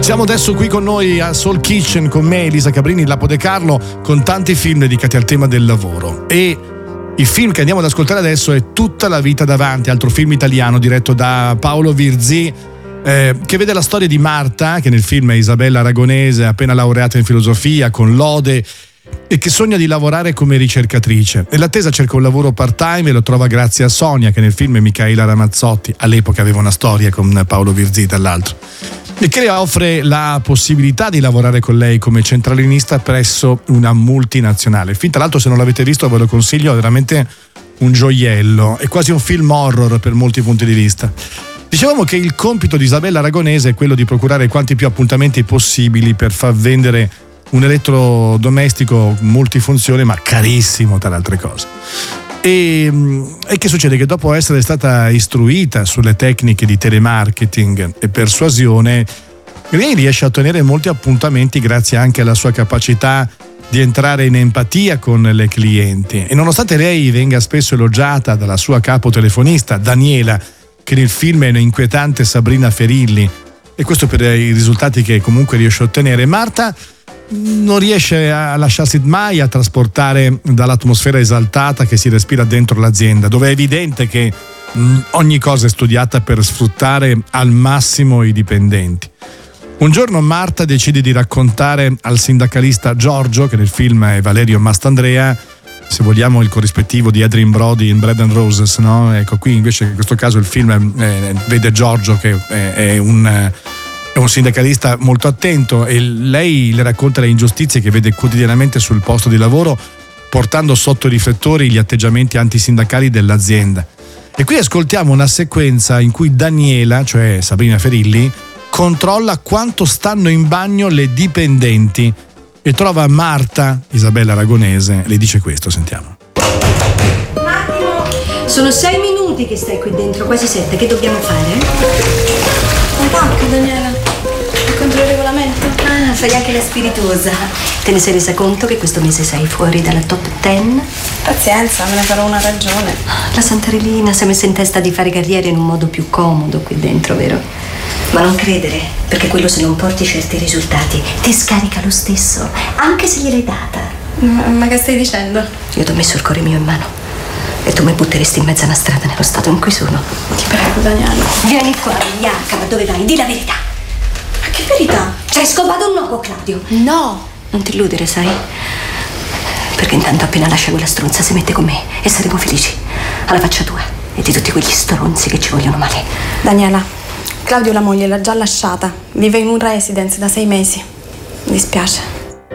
Siamo adesso qui con noi a Soul Kitchen con me, Elisa Cabrini, Lapo De Carlo, con tanti film dedicati al tema del lavoro. E il film che andiamo ad ascoltare adesso è Tutta la vita davanti, altro film italiano diretto da Paolo Virzì, che vede la storia di Marta, che nel film è Isabella Aragonese, appena laureata in filosofia, con lode, e che sogna di lavorare come ricercatrice. Nell'attesa cerca un lavoro part-time e lo trova grazie a Sonia, che nel film è Micaela Ramazzotti, all'epoca aveva una storia con Paolo Virzì dall'altro, e che le offre la possibilità di lavorare con lei come centralinista presso una multinazionale. Il film, tra l'altro, se non l'avete visto ve lo consiglio, è veramente un gioiello, è quasi un film horror per molti punti di vista. Dicevamo che il compito di Isabella Aragonese è quello di procurare quanti più appuntamenti possibili per far vendere un elettrodomestico multifunzione, ma carissimo tra le altre cose. E che succede? Che dopo essere stata istruita sulle tecniche di telemarketing e persuasione, lei riesce a ottenere molti appuntamenti grazie anche alla sua capacità di entrare in empatia con le clienti. E nonostante lei venga spesso elogiata dalla sua capo telefonista Daniela, che nel film è un'inquietante Sabrina Ferilli, e questo per i risultati che comunque riesce a ottenere, Marta non riesce a lasciarsi mai a trasportare dall'atmosfera esaltata che si respira dentro l'azienda, dove è evidente che ogni cosa è studiata per sfruttare al massimo i dipendenti. Un giorno Marta decide di raccontare al sindacalista Giorgio, che nel film è Valerio Mastandrea, se vogliamo il corrispettivo di Adrien Brody in Bread and Roses, no? Ecco, qui invece in questo caso il film vede Giorgio che è un sindacalista molto attento, e lei le racconta le ingiustizie che vede quotidianamente sul posto di lavoro, portando sotto i riflettori gli atteggiamenti antisindacali dell'azienda. E qui ascoltiamo una sequenza in cui Daniela, cioè Sabrina Ferilli, controlla quanto stanno in bagno le dipendenti e trova Marta, Isabella Aragonese, le dice questo, sentiamo. Un attimo, sono 6 minuti che stai qui dentro, quasi 7, che dobbiamo fare? Un pacco, Daniela. Contro il regolamento. Ah, fai anche la spiritosa. Te ne sei resa conto che questo mese sei fuori dalla top 10? Pazienza, me ne farò una ragione. La Santarellina si è messa in testa di fare carriera in un modo più comodo qui dentro, vero? Ma non credere, perché quello, se non porti certi risultati, ti scarica lo stesso, anche se gliel'hai data. Ma che stai dicendo? Io ti ho messo il cuore mio in mano e tu mi butteresti in mezzo a una strada nello stato in cui sono. Ti prego, Daniela. Vieni qua, Bianca, ma dove vai? Di la verità. Ma che verità? Ci hai scovato un nuovo, Claudio? No. Non ti illudere, sai? Perché intanto appena lascia quella stronza si mette con me e saremo felici. Alla faccia tua e di tutti quegli stronzi che ci vogliono male. Daniela, Claudio la moglie l'ha già lasciata. Vive in un residence da 6 mesi. Mi dispiace.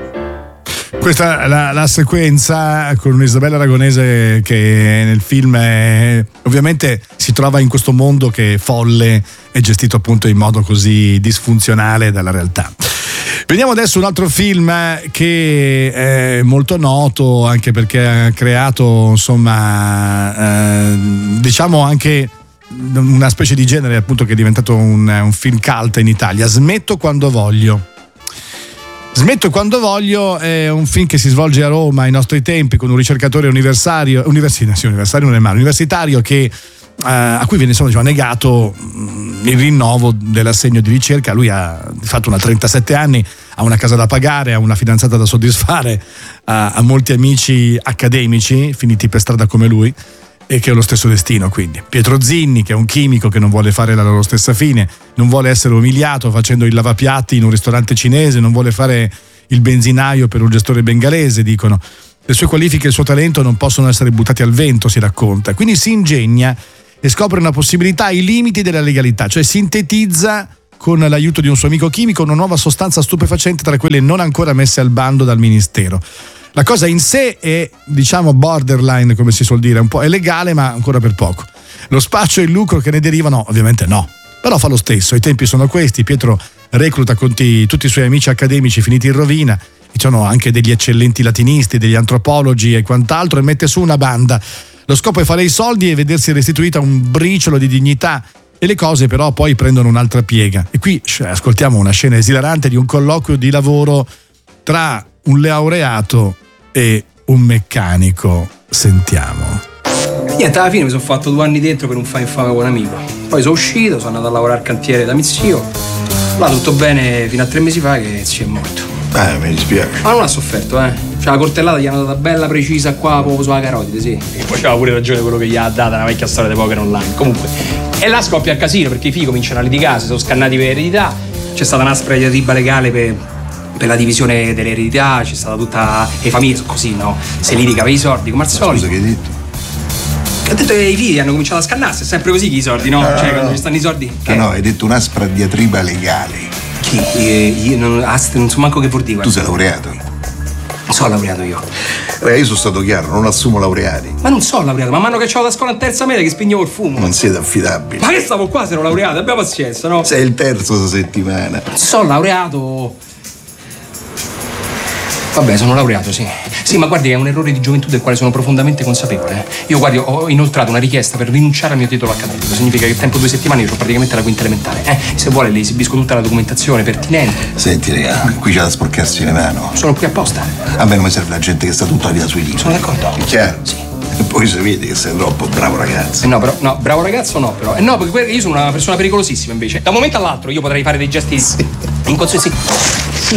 Questa è la sequenza con Isabella Aragonese che nel film ovviamente si trova in questo mondo che è folle e gestito appunto in modo così disfunzionale dalla realtà. Vediamo adesso un altro film che è molto noto anche perché ha creato, insomma, diciamo anche una specie di genere, appunto, che è diventato un film cult in Italia. Smetto quando voglio. Smetto quando voglio è un film che si svolge a Roma ai nostri tempi con un ricercatore universitario che a cui viene, insomma, negato il rinnovo dell'assegno di ricerca. Lui ha fatto 37 anni, ha una casa da pagare, ha una fidanzata da soddisfare, ha molti amici accademici finiti per strada come lui e che ha lo stesso destino. Quindi Pietro Zinni, che è un chimico che non vuole fare la loro stessa fine, non vuole essere umiliato facendo il lavapiatti in un ristorante cinese, non vuole fare il benzinaio per un gestore bengalese, dicono. Le sue qualifiche e il suo talento non possono essere buttati al vento, si racconta. Quindi si ingegna e scopre una possibilità ai limiti della legalità, cioè sintetizza con l'aiuto di un suo amico chimico una nuova sostanza stupefacente tra quelle non ancora messe al bando dal ministero. La cosa in sé è, diciamo, borderline, come si suol dire, un po' è legale ma ancora per poco. Lo spaccio e il lucro che ne derivano ovviamente no, però fa lo stesso. I tempi sono questi. Pietro recluta tutti i suoi amici accademici finiti in rovina, ci sono anche degli eccellenti latinisti, degli antropologi e quant'altro, e mette su una banda. Lo scopo è fare i soldi e vedersi restituita un briciolo di dignità, e le cose però poi prendono un'altra piega. E qui ascoltiamo una scena esilarante di un colloquio di lavoro tra un laureato e un meccanico. Sentiamo. Niente, alla fine mi sono fatto 2 anni dentro per un fa infame con un amico. Poi sono uscito, sono andato a lavorare al cantiere da mio zio. Va tutto bene fino a 3 mesi fa che si è morto. Mi dispiace. Ma non ha sofferto, Cioè la coltellata gli hanno data bella precisa qua proprio sulla carotide, sì. E poi c'aveva pure ragione quello che gli ha data una vecchia storia di poker online. Comunque. E là scoppia il casino perché i figli cominciano a litigare, si sono scannati per eredità. C'è stata un'aspra diatriba legale per la divisione delle eredità, c'è stata tutta. Le famiglie sono così, no? Se litiga per i soldi, come al solito. Scusa, che hai detto? Ha detto che i figli hanno cominciato a scannarsi, è sempre così che i soldi, no? Cioè quando ci stanno i soldi. No, hai detto un'aspra diatriba legale. Io non so manco che vuol dire. Tu sei laureato? Non sono laureato io. Io sono stato chiaro, non assumo laureati. Ma non sono laureato, ma mi hanno cacciato da scuola a terza media che spignevo il fumo. Non siete affidabili. Ma che stavo qua se ero laureato? Abbiamo pazienza, no? Sei il terzo questa settimana. Sono laureato. Vabbè, sono laureato, sì. Sì, ma guardi, è un errore di gioventù del quale sono profondamente consapevole. Io, guardi, ho inoltrato una richiesta per rinunciare al mio titolo accademico. Significa che tempo 2 settimane io ho praticamente la quinta elementare. Se vuole le esibisco tutta la documentazione pertinente. Senti, raga, qui c'è da sporcarsi le mani. Sono qui apposta. A me non mi serve la gente che sta tutta la vita sui libri. Sono d'accordo. È chiaro? Sì. E poi se vedi che sei troppo bravo ragazzo. No, però, no, bravo ragazzo no, però. No, perché io sono una persona pericolosissima invece. Da un momento all'altro io potrei fare dei gesti inconsistenti. Sì.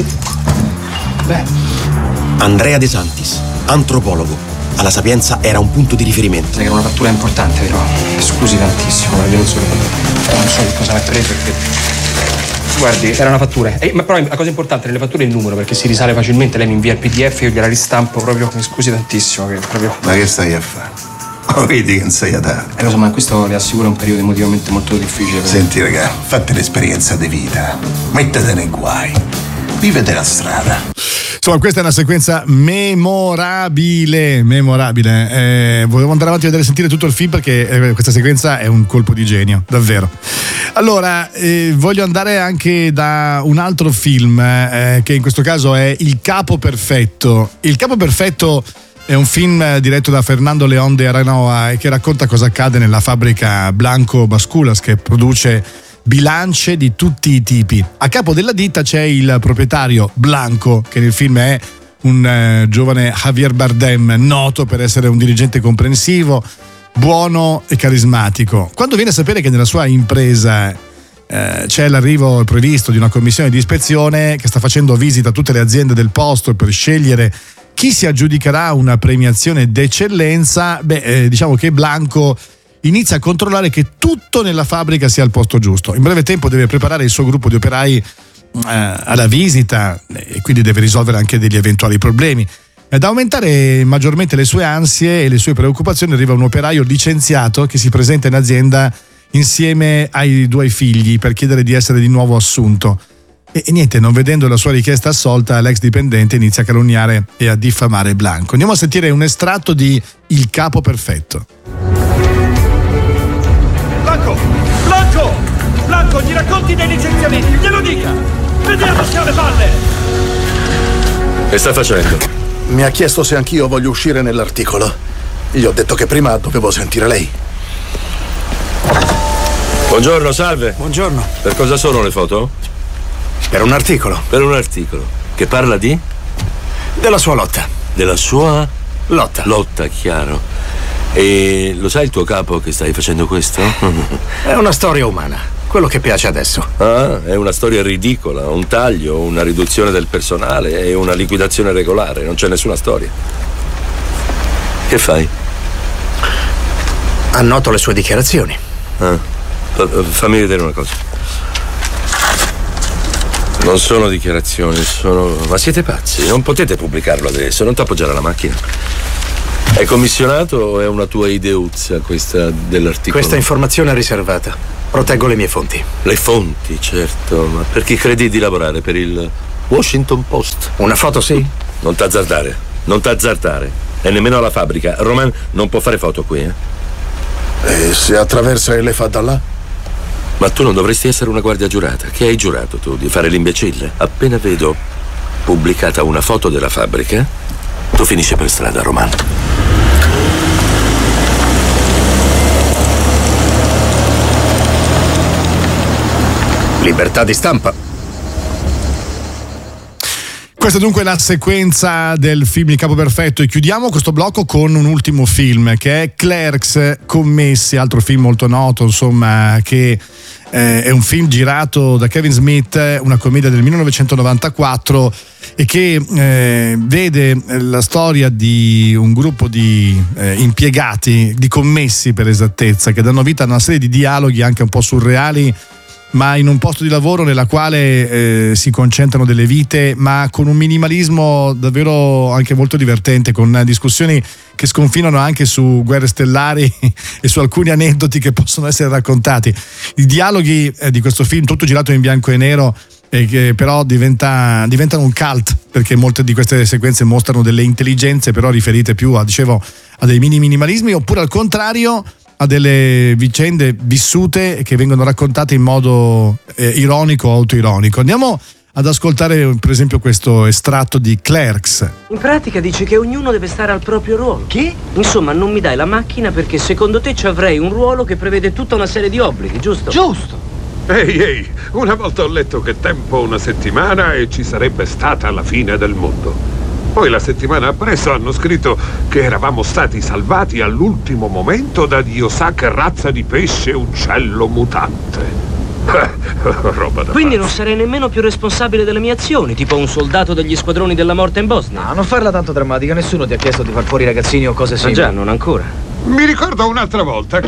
Beh. Andrea De Santis, antropologo. Alla Sapienza era un punto di riferimento. Sai che era una fattura importante, vero? Scusi tantissimo, perché non so che cosa mi ha preso perché. Guardi, era una fattura. Ma però la cosa importante nelle fatture è il numero, perché si risale facilmente, lei mi invia il PDF, io gliela ristampo proprio. Mi scusi tantissimo, che proprio. Ma che stai a fare? Oh, vedi che non sei adatto. Lo so, ma questo le assicuro è un periodo emotivamente molto difficile. Senti, raga, fate l'esperienza di vita. Mettete nei guai. Vivete la strada. Insomma, questa è una sequenza memorabile. Volevo andare avanti a vedere e sentire tutto il film perché questa sequenza è un colpo di genio, davvero. Allora, voglio andare anche da un altro film che in questo caso è Il Capo Perfetto. Il Capo Perfetto è un film diretto da Fernando León de Aranoa e che racconta cosa accade nella fabbrica Blanco Basculas, che produce bilance di tutti i tipi. A capo della ditta c'è il proprietario Blanco, che nel film è un giovane Javier Bardem, noto per essere un dirigente comprensivo, buono e carismatico. Quando viene a sapere che nella sua impresa c'è l'arrivo previsto di una commissione di ispezione che sta facendo visita a tutte le aziende del posto per scegliere chi si aggiudicherà una premiazione d'eccellenza, diciamo che Blanco inizia a controllare che tutto nella fabbrica sia al posto giusto. In breve tempo deve preparare il suo gruppo di operai alla visita e quindi deve risolvere anche degli eventuali problemi. Ad aumentare maggiormente le sue ansie e le sue preoccupazioni arriva un operaio licenziato che si presenta in azienda insieme ai 2 figli per chiedere di essere di nuovo assunto. E niente, non vedendo la sua richiesta assolta, l'ex dipendente inizia a calunniare e a diffamare Blanco. Andiamo a sentire un estratto di Il Capo Perfetto. Blanco, gli racconti dei licenziamenti, glielo dica! Vediamo se ha le palle! Che sta facendo? Mi ha chiesto se anch'io voglio uscire nell'articolo. Gli ho detto che prima dovevo sentire lei. Buongiorno, salve. Buongiorno. Per cosa sono le foto? Per un articolo. Per un articolo. Che parla di? Della sua lotta. Della sua? Lotta. Lotta, chiaro. E lo sai il tuo capo che stai facendo questo? È una storia umana, quello che piace adesso. Ah, è una storia ridicola, un taglio, una riduzione del personale e una liquidazione regolare, non c'è nessuna storia. Che fai? Annoto le sue dichiarazioni. Fammi vedere una cosa. Non sono dichiarazioni, Ma siete pazzi, non potete pubblicarlo adesso, non ti appoggiare alla macchina. È commissionato o è una tua ideuzza questa dell'articolo? Questa informazione è riservata. Proteggo le mie fonti. Le fonti, certo, ma per chi credi di lavorare? Per il Washington Post? Una foto sì? Non t'azzardare. E nemmeno alla fabbrica. Roman non può fare foto qui, E se attraversa e le fa da là? Ma tu non dovresti essere una guardia giurata. Che hai giurato tu? Di fare l'imbecille? Appena vedo pubblicata una foto della fabbrica, tu finisci per strada, Roman. Libertà di stampa. Questa dunque è la sequenza del film Il Capo Perfetto e chiudiamo questo blocco con un ultimo film che è Clerks Commessi, altro film molto noto, insomma, che è un film girato da Kevin Smith, una commedia del 1994 e che vede la storia di un gruppo di impiegati, di commessi per esattezza, che danno vita a una serie di dialoghi anche un po' surreali, ma in un posto di lavoro nella quale si concentrano delle vite, ma con un minimalismo davvero anche molto divertente, con discussioni che sconfinano anche su guerre stellari e su alcuni aneddoti che possono essere raccontati. I dialoghi di questo film, tutto girato in bianco e nero, che però diventano un cult, perché molte di queste sequenze mostrano delle intelligenze però riferite più a dei minimalismi, oppure al contrario a delle vicende vissute che vengono raccontate in modo ironico o autoironico. Andiamo ad ascoltare per esempio questo estratto di Clerks. In pratica dice che ognuno deve stare al proprio ruolo. Che? Insomma, non mi dai la macchina perché secondo te ci avrei un ruolo che prevede tutta una serie di obblighi, giusto? Giusto! Ehi, una volta ho letto che tempo una settimana e ci sarebbe stata la fine del mondo. Poi la settimana appresso hanno scritto che eravamo stati salvati all'ultimo momento da Dio sa che razza di pesce uccello mutante. Roba da Quindi pazzi. non sarei nemmeno più responsabile delle mie azioni, tipo un soldato degli squadroni della morte in Bosnia. No, non farla tanto drammatica, nessuno ti ha chiesto di far fuori i ragazzini o cose simili. Già, non ancora. Mi ricordo un'altra volta.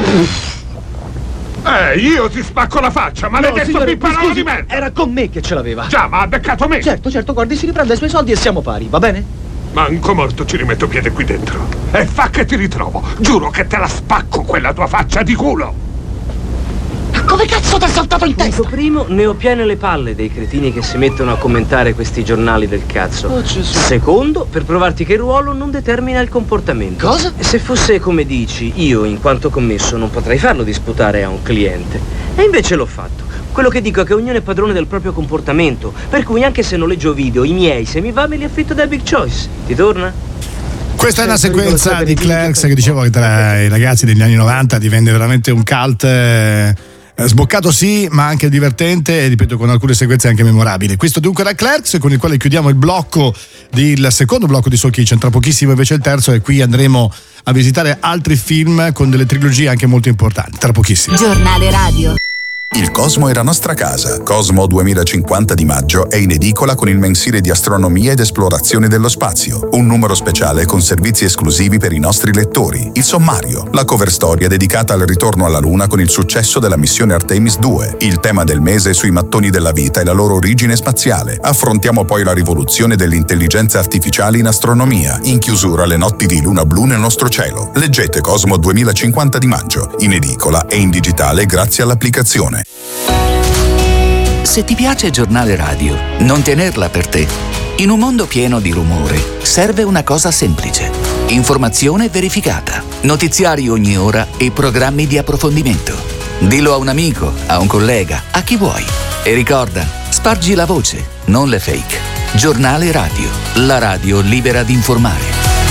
Io ti spacco la faccia, maledetto pipparolo di merda! Era con me che ce l'aveva. Già, ma ha beccato me! Certo, guardi, si riprende i suoi soldi e siamo pari, va bene? Manco morto ci rimetto piede qui dentro. E fa che ti ritrovo. Giuro che te la spacco quella tua faccia di culo. Ma come cazzo ti è saltato in testa? Dico, primo, ne ho piene le palle dei cretini che si mettono a commentare questi giornali del cazzo. Oh, Gesù. Secondo, per provarti che il ruolo non determina il comportamento. Cosa? Se fosse come dici, io in quanto commesso non potrei farlo disputare a un cliente. E invece l'ho fatto. Quello che dico è che ognuno è padrone del proprio comportamento, per cui anche se noleggio video, i miei, se mi va, me li affitto da Big Choice. Ti torna? Questa è una sequenza di Clerks che dicevo che tra i ragazzi degli anni 90 divenne veramente un cult sboccato sì, ma anche divertente e ripeto con alcune sequenze anche memorabili. Questo dunque era Clerks, con il quale chiudiamo il secondo blocco di Soul Kitchen. Tra pochissimo invece il terzo, e qui andremo a visitare altri film con delle trilogie anche molto importanti. Tra pochissimo. Giornale radio. Il Cosmo è la nostra casa. Cosmo 2050 di maggio è in edicola con il mensile di astronomia ed esplorazione dello spazio. Un numero speciale con servizi esclusivi per i nostri lettori. Il sommario, la cover storia dedicata al ritorno alla Luna con il successo della missione Artemis 2. Il tema del mese sui mattoni della vita e la loro origine spaziale. Affrontiamo poi la rivoluzione dell'intelligenza artificiale in astronomia. In chiusura le notti di luna blu nel nostro cielo. Leggete Cosmo 2050 di maggio, in edicola e in digitale grazie all'applicazione. Se ti piace Giornale Radio, non tenerla per te. In un mondo pieno di rumore, serve una cosa semplice. Informazione verificata, notiziari ogni ora e programmi di approfondimento. Dillo a un amico, a un collega, a chi vuoi. E ricorda, spargi la voce, non le fake. Giornale Radio, la radio libera di informare.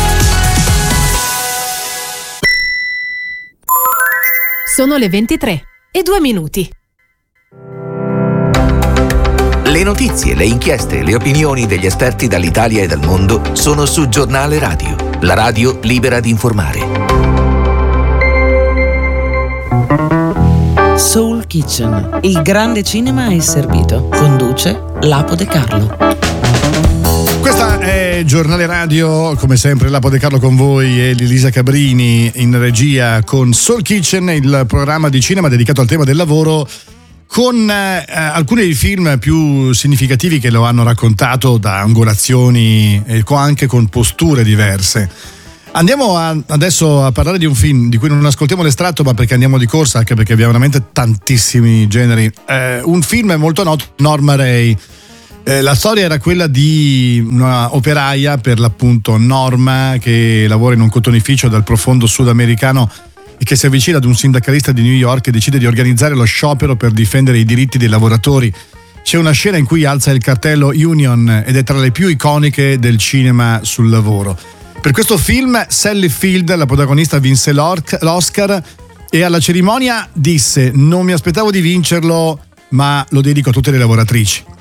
Sono le 23:02. Le notizie, le inchieste e le opinioni degli esperti dall'Italia e dal mondo sono su Giornale Radio, la radio libera di informare. Soul Kitchen, il grande cinema è servito. Conduce Lapo De Carlo. Questa è Giornale Radio, come sempre Lapo De Carlo con voi e Elisa Cabrini in regia con Soul Kitchen, il programma di cinema dedicato al tema del lavoro, con alcuni dei film più significativi che lo hanno raccontato da angolazioni e anche con posture diverse. Andiamo adesso a parlare di un film di cui non ascoltiamo l'estratto, ma perché andiamo di corsa, anche perché abbiamo veramente tantissimi generi. Un film molto noto, Norma Ray. La storia era quella di una operaia, per l'appunto Norma, che lavora in un cotonificio dal profondo sudamericano e che si avvicina ad un sindacalista di New York e decide di organizzare lo sciopero per difendere i diritti dei lavoratori. C'è una scena in cui alza il cartello Union ed è tra le più iconiche del cinema sul lavoro. Per questo film Sally Field, la protagonista, vinse l'Oscar e alla cerimonia disse: non mi aspettavo di vincerlo, ma lo dedico a tutte le lavoratrici.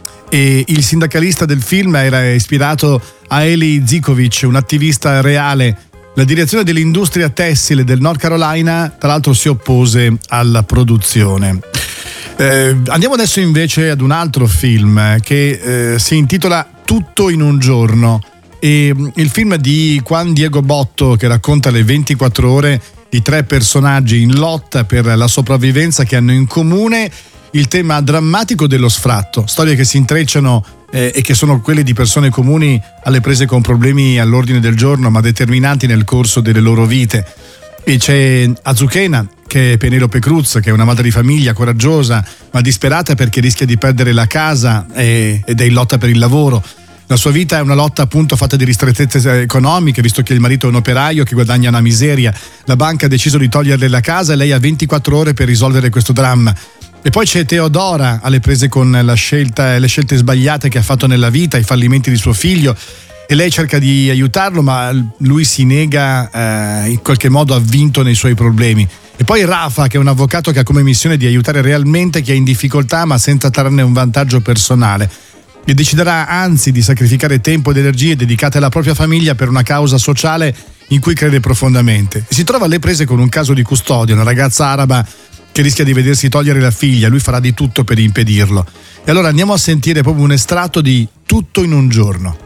e il sindacalista del film era ispirato a Eli Zikovic, un attivista reale. La direzione dell'industria tessile del North Carolina, tra l'altro, si oppose alla produzione. Andiamo adesso invece ad un altro film che si intitola Tutto in un giorno. E il film di Juan Diego Botto, che racconta le 24 ore di 3 personaggi in lotta per la sopravvivenza, che hanno in comune il tema drammatico dello sfratto, storie che si intrecciano e che sono quelle di persone comuni alle prese con problemi all'ordine del giorno, ma determinanti nel corso delle loro vite. E c'è Azucena, che è Penelope Cruz, che è una madre di famiglia coraggiosa ma disperata perché rischia di perdere la casa ed è in lotta per il lavoro. La sua vita è una lotta appunto fatta di ristrettezze economiche, visto che il marito è un operaio che guadagna una miseria. La banca ha deciso di toglierle la casa e lei ha 24 ore per risolvere questo dramma. E poi c'è Teodora, alle prese con le scelte sbagliate che ha fatto nella vita, i fallimenti di suo figlio, e lei cerca di aiutarlo, ma lui si nega, in qualche modo avvinto nei suoi problemi. E poi Rafa, che è un avvocato che ha come missione di aiutare realmente chi è in difficoltà, ma senza trarne un vantaggio personale. E deciderà anzi di sacrificare tempo ed energie dedicate alla propria famiglia per una causa sociale in cui crede profondamente. E si trova alle prese con un caso di custodia, una ragazza araba che rischia di vedersi togliere la figlia. Lui farà di tutto per impedirlo. E allora andiamo a sentire proprio un estratto di Tutto in un giorno.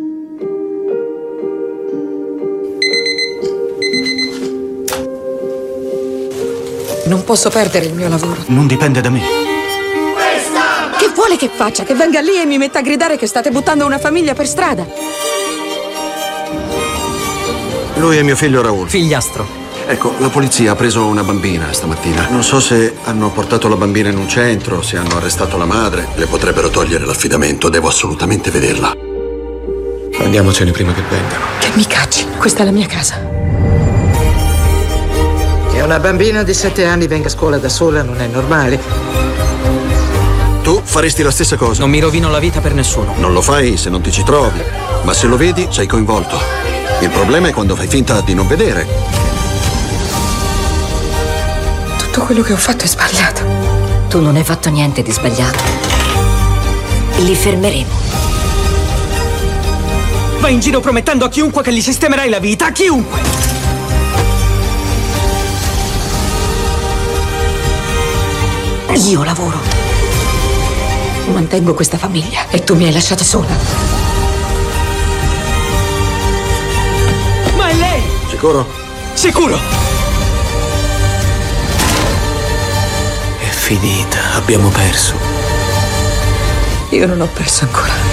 Non posso perdere il mio lavoro. Non dipende da me. Che vuole che faccia? Che venga lì e mi metta a gridare che state buttando una famiglia per strada? Lui è mio figlio Raul. Figliastro. Ecco, la polizia ha preso una bambina stamattina. Non so se hanno portato la bambina in un centro, se hanno arrestato la madre. Le potrebbero togliere l'affidamento, devo assolutamente vederla. Andiamocene prima che vengano. Che mi cacci. Questa è la mia casa. Che una bambina di 7 anni venga a scuola da sola non è normale. Tu faresti la stessa cosa? Non mi rovino la vita per nessuno. Non lo fai se non ti ci trovi, ma se lo vedi sei coinvolto. Il problema è quando fai finta di non vedere. Tutto quello che ho fatto è sbagliato. Tu non hai fatto niente di sbagliato. Li fermeremo. Vai in giro promettendo a chiunque che gli sistemerai la vita, a chiunque! Io lavoro. Mantengo questa famiglia e tu mi hai lasciata sola. Ma è lei! Sicuro? Sicuro! È finita, abbiamo perso. Io non ho perso ancora.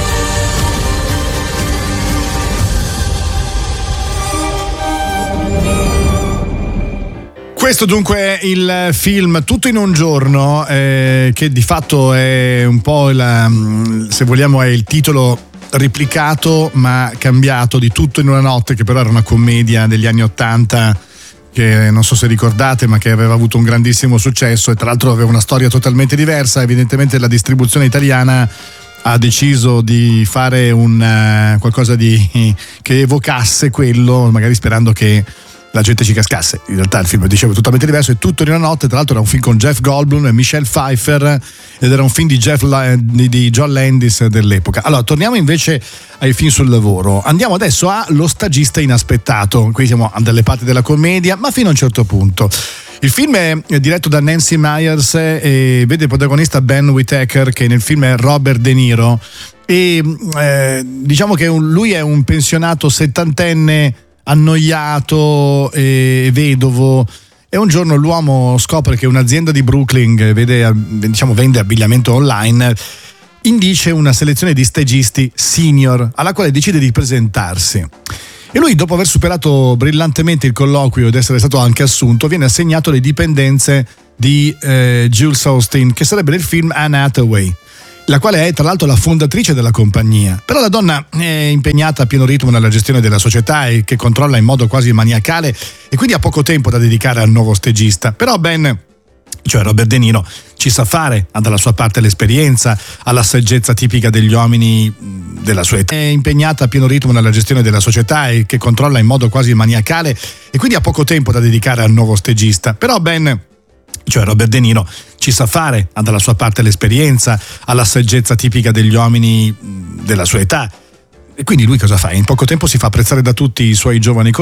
Questo dunque è il film Tutto in un giorno, che di fatto è un po' se vogliamo è il titolo replicato ma cambiato di Tutto in una notte, che però era una commedia degli anni '80 che non so se ricordate, ma che aveva avuto un grandissimo successo e tra l'altro aveva una storia totalmente diversa. Evidentemente la distribuzione italiana ha deciso di fare qualcosa che evocasse quello, magari sperando che la gente ci cascasse. In realtà il film, dicevo, è totalmente diverso. È Tutto in una notte, tra l'altro era un film con Jeff Goldblum e Michelle Pfeiffer ed era un film di John Landis dell'epoca. Allora torniamo invece ai film sul lavoro. Andiamo adesso a Lo stagista inaspettato. Qui siamo dalle parti della commedia, ma fino a un certo punto. Il film è diretto da Nancy Meyers e vede protagonista Ben Whittaker, che nel film è Robert De Niro, e diciamo che lui è un pensionato settantenne annoiato e vedovo, e un giorno l'uomo scopre che un'azienda di Brooklyn vende abbigliamento online, indice una selezione di stagisti senior alla quale decide di presentarsi. E lui, dopo aver superato brillantemente il colloquio ed essere stato anche assunto, viene assegnato le dipendenze di Jules Austin, che sarebbe nel film Anne Hathaway, la quale è tra l'altro la fondatrice della compagnia. Però la donna è impegnata a pieno ritmo nella gestione della società e che controlla in modo quasi maniacale, e quindi ha poco tempo da dedicare al nuovo stagista. Però Ben, cioè Robert De Niro, ci sa fare, ha dalla sua parte l'esperienza, ha la saggezza tipica degli uomini della sua età. È impegnata a pieno ritmo nella gestione della società e che controlla in modo quasi maniacale, e quindi ha poco tempo da dedicare al nuovo stagista. Però Ben Cioè Robert De Niro ci sa fare, ha dalla sua parte l'esperienza, ha la saggezza tipica degli uomini della sua età. E quindi lui cosa fa? In poco tempo si fa apprezzare da tutti i suoi giovani